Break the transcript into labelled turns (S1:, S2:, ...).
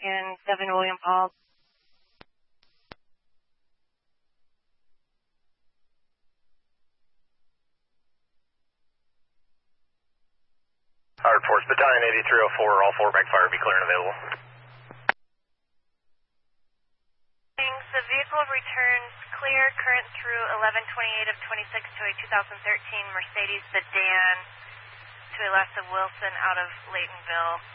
S1: and 7 William Paul.
S2: Hard Force, Battalion 8304, all 4 backfire, be clear and available.
S3: The vehicle returns clear, current through 1128 of 26 to a 2013 Mercedes sedan to Alessa Wilson out of Laytonville.